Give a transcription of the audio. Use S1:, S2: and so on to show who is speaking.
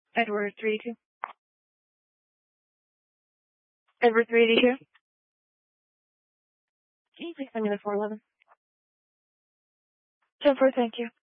S1: Edward 382. Edward 382. Can you please send me the 411? 10-4, thank you.